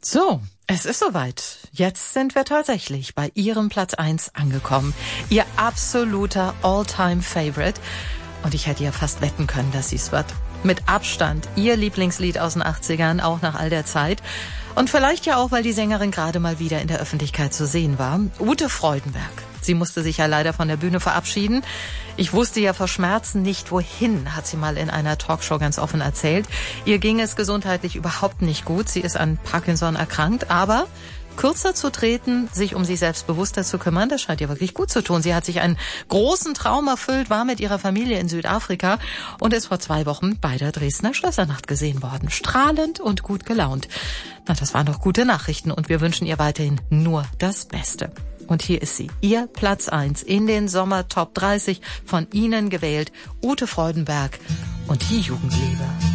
So, es ist soweit. Jetzt sind wir tatsächlich bei Ihrem Platz 1 angekommen. Ihr absoluter All-Time-Favorite. Und ich hätte ja fast wetten können, dass sie es wird. Mit Abstand Ihr Lieblingslied aus den 80ern, auch nach all der Zeit. Und vielleicht ja auch, weil die Sängerin gerade mal wieder in der Öffentlichkeit zu sehen war. Ute Freudenberg. Sie musste sich ja leider von der Bühne verabschieden. Ich wusste ja vor Schmerzen nicht, wohin, hat sie mal in einer Talkshow ganz offen erzählt. Ihr ging es gesundheitlich überhaupt nicht gut. Sie ist an Parkinson erkrankt, aber kürzer zu treten, sich um sich selbst bewusster zu kümmern, das scheint ihr wirklich gut zu tun. Sie hat sich einen großen Traum erfüllt, war mit ihrer Familie in Südafrika und ist vor 2 Wochen bei der Dresdner Schlössernacht gesehen worden. Strahlend und gut gelaunt. Na, das waren doch gute Nachrichten und wir wünschen ihr weiterhin nur das Beste. Und hier ist sie, ihr Platz 1 in den Sommer Top 30, von Ihnen gewählt, Ute Freudenberg und die Jugendliebe.